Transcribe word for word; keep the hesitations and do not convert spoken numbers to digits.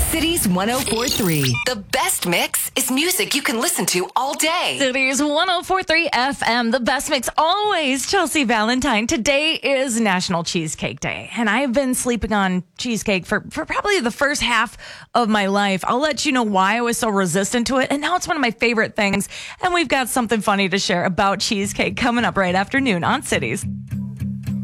Cities one oh four point three. The best mix is music you can listen to all day. Cities one oh four point three F M, the best mix always. Chelsea Valentine. Today is National Cheesecake Day, and I've been sleeping on cheesecake for, for probably the first half of my life. I'll let you know why I was so resistant to it, and now it's one of my favorite things, and we've got something funny to share about cheesecake coming up right after noon on Cities.